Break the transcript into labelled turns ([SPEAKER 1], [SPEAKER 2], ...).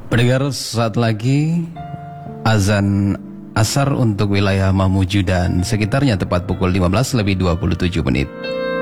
[SPEAKER 1] Pendengar, saat lagi azan asar untuk wilayah Mamuju dan sekitarnya tepat pukul 15 lebih 27 menit.